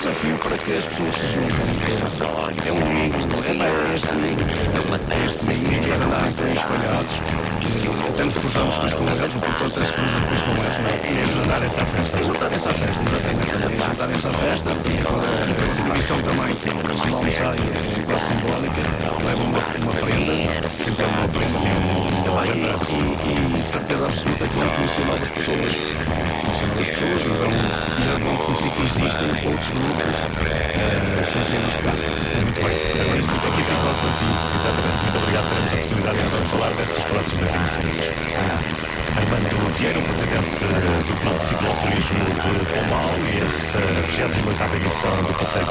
desafio para que as pessoas se juntem. É um amigo, este amigo para andar por aí espalhados. Até nos cruzamos depois com eles, o piloto até se cruza depois com eles, não é? E juntarem-se à festa. Juntarem-se à festa, exatamente. Juntarem-se à festa. E para exibição também, se não almoçarem pela simbólica, levam uma prenda, sempre é uma prenda. E de certeza absoluta que vão conhecer novas pessoas. Conhecer novas pessoas, irão conhecer que existem outros grupos sem ser buscar. Muito bem. Agora sim, aqui fica o desafio. Exatamente. Muito obrigado por termos a oportunidade de falar dessas próximas iniciativas. Armando Vieira, o presidente do Clube de Cicloturismo de Pombal, e essa 28ª edição do Passeio